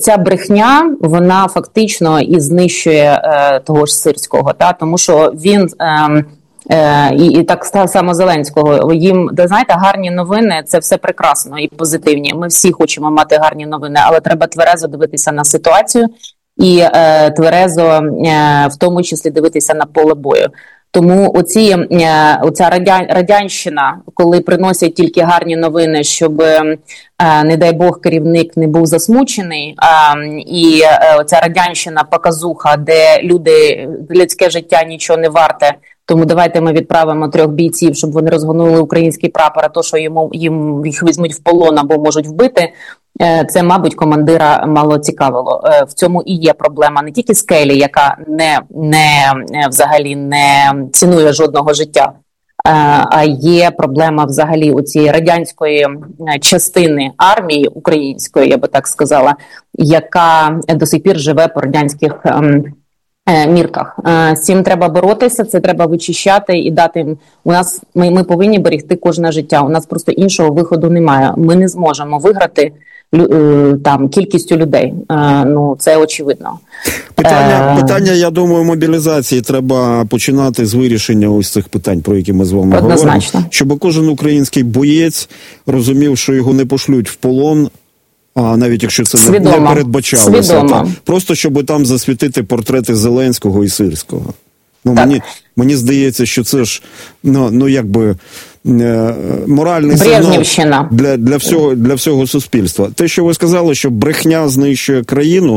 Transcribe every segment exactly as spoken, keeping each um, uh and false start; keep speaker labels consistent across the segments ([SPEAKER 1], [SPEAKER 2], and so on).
[SPEAKER 1] оця брехня, вона фактично і знищує е, того ж Сирського, та? Тому що він, е, е, і, і так само Зеленського, їм, де, знаєте, гарні новини – це все прекрасно і позитивні. Ми всі хочемо мати гарні новини, але треба тверезо дивитися на ситуацію і е, тверезо, е, в тому числі, дивитися на поле бою. Тому оці, оця радян, радянщина, коли приносять тільки гарні новини, щоб, не дай Бог, керівник не був засмучений, і оця радянщина показуха, де люди, людське життя нічого не варте, тому давайте ми відправимо трьох бійців, щоб вони розгонули український прапор, а то, що йому, їм їх візьмуть в полон або можуть вбити, це, мабуть, командира мало цікавило. В цьому і є проблема не тільки Скелі, яка не, не взагалі не цінує жодного життя, а є проблема взагалі у цієї радянської частини армії української, я би так сказала, яка до сих пір живе по радянських мірках. З цим треба боротися, це треба вичищати і дати. У нас ми, ми повинні берегти кожне життя. У нас просто іншого виходу немає. Ми не зможемо виграти там кількістю людей. Ну, це очевидно.
[SPEAKER 2] Питання, питання, я думаю, мобілізації треба починати з вирішення ось цих питань, про які ми з вами
[SPEAKER 1] Однозначно.
[SPEAKER 2] говоримо. Щоб кожен український боєць розумів, що його не пошлють в полон, а навіть якщо це Свідомо. не передбачалося. Та, просто щоб там засвітити портрети Зеленського і Сирського. Ну, мені, мені здається, що це ж, ну, ну якби, е, моральний сигнал для, для, всього, для всього суспільства. Те, що ви сказали, що брехня знищує країну,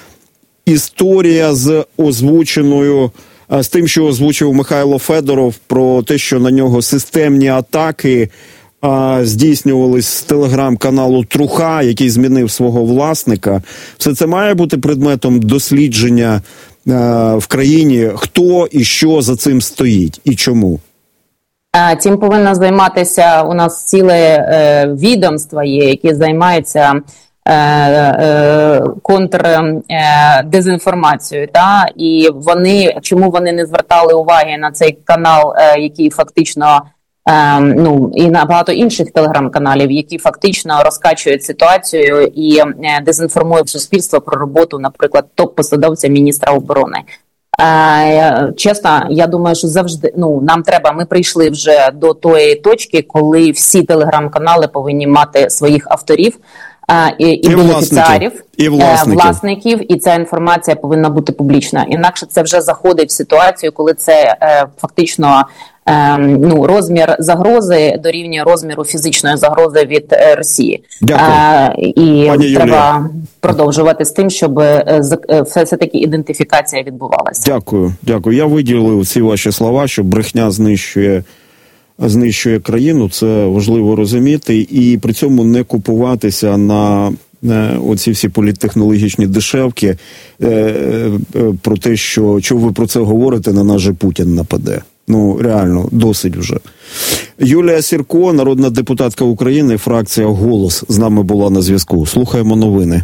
[SPEAKER 2] історія з озвученою, з тим, що озвучив Михайло Федоров, про те, що на нього системні атаки а, здійснювались з телеграм-каналу Труха, який змінив свого власника. Все це має бути предметом дослідження в країні, хто і що за цим стоїть і чому?
[SPEAKER 1] Цим повинно займатися, у нас ціле е, відомство є, яке займається е, е, контрдезінформацією. Та? І вони, чому вони не звертали уваги на цей канал, е, який фактично, е, ну, і на багато інших телеграм-каналів, які фактично розкачують ситуацію і е, дезінформують суспільство про роботу, наприклад, топ-посадовця міністра оборони. Е, чесно, я думаю, що завжди, ну, нам треба, ми прийшли вже до тої точки, коли всі телеграм-канали повинні мати своїх авторів е, і, і, і бенефіціарів,
[SPEAKER 2] і власників.
[SPEAKER 1] Е, власників, і ця інформація повинна бути публічна. Інакше це вже заходить в ситуацію, коли це е, фактично е, ну, розмір загрози дорівнює розміру фізичної загрози від е, Росії.
[SPEAKER 2] Дякую.
[SPEAKER 1] Е, і
[SPEAKER 2] Пані
[SPEAKER 1] треба
[SPEAKER 2] Юлія.
[SPEAKER 1] продовжувати з тим, щоб е, все-таки ідентифікація відбувалася.
[SPEAKER 2] Дякую, дякую. Я виділив ці ваші слова, що брехня знищує, знищує країну, це важливо розуміти, і при цьому не купуватися на оці всі політтехнологічні дешевки е, е, про те, що, що ви про це говорите, на нас же Путін нападе. Ну, реально, досить вже. Юлія Сірко, народна депутатка України, фракція «Голос», з нами була на зв'язку. Слухаємо новини.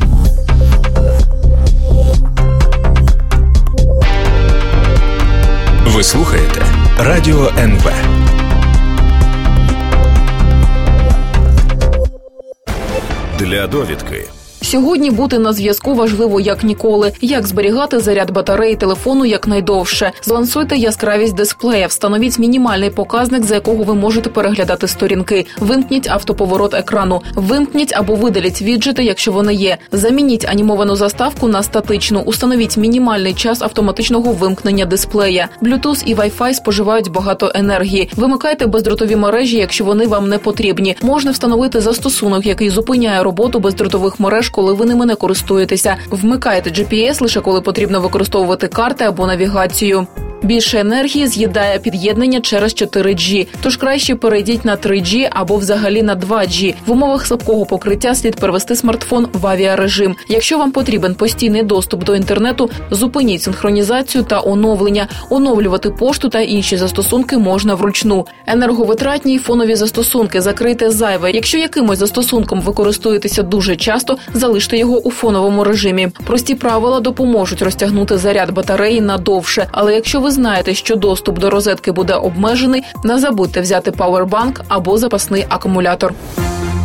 [SPEAKER 3] Ви слухаєте Радіо ен ве. Для довідки.
[SPEAKER 4] Сьогодні бути на зв'язку важливо як ніколи. Як зберігати заряд батареї телефону якнайдовше? Злансуйте яскравість дисплея, встановіть мінімальний показник, за якого ви можете переглядати сторінки. Вимкніть автоповорот екрану. Вимкніть або видаліть віджити, якщо вони є. Замініть анімовану заставку на статичну. Установіть мінімальний час автоматичного вимкнення дисплея. Bluetooth і Wi-Fi споживають багато енергії. Вимикайте бездротові мережі, якщо вони вам не потрібні. Можна встановити застосунок, який зупиняє роботу бездротових мереж, коли ви ними не користуєтеся. Вмикайте джі пі ес лише коли потрібно використовувати карти або навігацію. Більше енергії з'їдає під'єднання через чотири джі, тож краще перейдіть на три джі або взагалі на два джі. В умовах слабкого покриття слід перевести смартфон в авіарежим. Якщо вам потрібен постійний доступ до інтернету, зупиніть синхронізацію та оновлення. Оновлювати пошту та інші застосунки можна вручну. Енерговитратні й фонові застосунки закрийте зайве. Якщо якимось застосунком ви користуєтеся дуже часто, залиште його у фоновому режимі. Прості правила допоможуть розтягнути заряд батареї надовше, але якщо ви знаєте, що доступ до розетки буде обмежений, не забудьте взяти павербанк або запасний акумулятор.